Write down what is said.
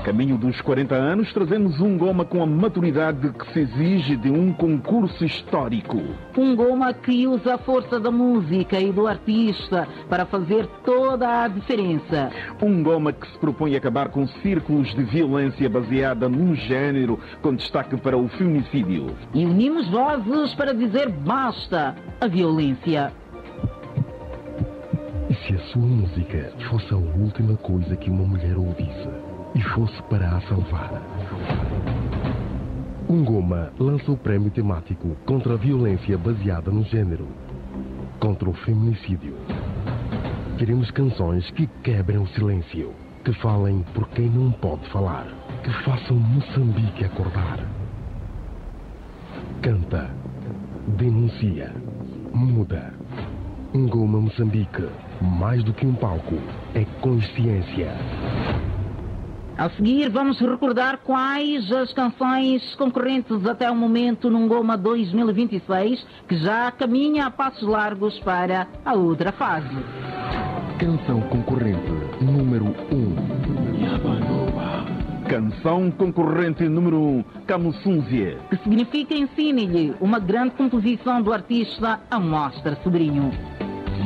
caminho dos 40 anos, trazemos um Ngoma com a maturidade que se exige de um concurso histórico. Um Ngoma que usa a força da música e do artista para fazer toda a diferença. Um Ngoma que se propõe a acabar com círculos de violência baseada num género, com destaque para o feminicídio. E unimos vozes para dizer basta à violência. E se a sua música fosse a última coisa que uma mulher ouvisse e fosse para a salvar? Um Ngoma lança o prémio temático contra a violência baseada no género, contra o feminicídio. Queremos canções que quebrem o silêncio, que falem por quem não pode falar, que façam Moçambique acordar. Canta, denuncia, muda. Um Ngoma Moçambique, mais do que um palco, é consciência. A seguir vamos recordar quais as canções concorrentes até o momento no Ngoma 2026, que já caminha a passos largos para a outra fase. Canção concorrente número 1. Canção concorrente número 1, Camusunzie. Que significa Ensine-lhe, uma grande composição do artista Amostra Sobrinho.